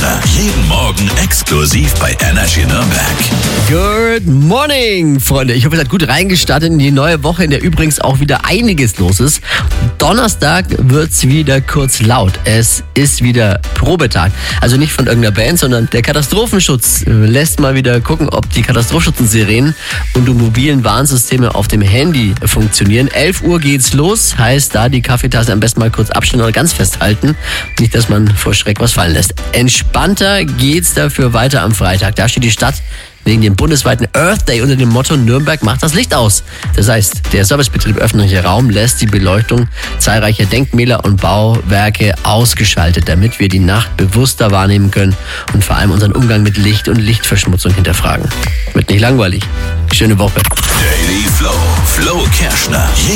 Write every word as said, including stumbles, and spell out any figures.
Kerschner. Jeden Morgen exklusiv bei Energy Nürnberg. Good morning, Freunde. Ich hoffe, ihr seid gut reingestartet in die neue Woche, in der übrigens auch wieder einiges los ist. Donnerstag wird's wieder kurz laut. Es ist wieder Probetag. Also nicht von irgendeiner Band, sondern der Katastrophenschutz lässt mal wieder gucken, ob die Katastrophenschutzsirenen und die mobilen Warnsysteme auf dem Handy funktionieren. elf Uhr geht's los, heißt da die Kaffeetasse am besten mal kurz abstellen oder ganz festhalten. Nicht, dass man vor Schreck was fallen lässt. Entspannter geht's dafür weiter am Freitag. Da steht die Stadt wegen dem bundesweiten Earth Day unter dem Motto Nürnberg macht das Licht aus. Das heißt, der Servicebetrieb öffentlicher Raum lässt die Beleuchtung zahlreicher Denkmäler und Bauwerke ausgeschaltet, damit wir die Nacht bewusster wahrnehmen können und vor allem unseren Umgang mit Licht und Lichtverschmutzung hinterfragen. Wird nicht langweilig. Schöne Woche. Daily Flow. Flo Kerschner.